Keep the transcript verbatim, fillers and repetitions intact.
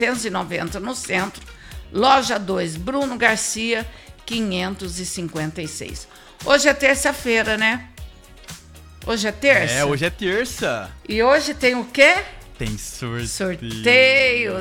setecentos e noventa no centro. Loja dois, Bruno Garcia, quinhentos e cinquenta e seis. Hoje é terça-feira, né? Hoje é terça? É, hoje é terça. E hoje tem o quê? Tem sorteio. Sorteio